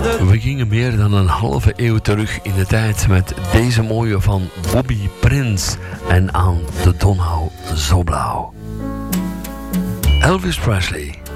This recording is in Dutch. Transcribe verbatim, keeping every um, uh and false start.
We gingen meer dan een halve eeuw terug in de tijd met deze mooie van Bobby Prins en Aan de Donau zo blauw. Elvis Presley.